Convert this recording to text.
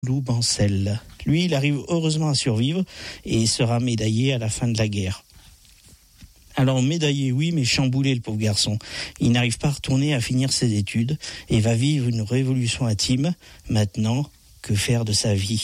Loubancel. Lui, il arrive heureusement à survivre et sera médaillé à la fin de la guerre. Alors médaillé, oui, mais chamboulé, le pauvre garçon. Il n'arrive pas à retourner à finir ses études et va vivre une révolution intime. Maintenant, que faire de sa vie ?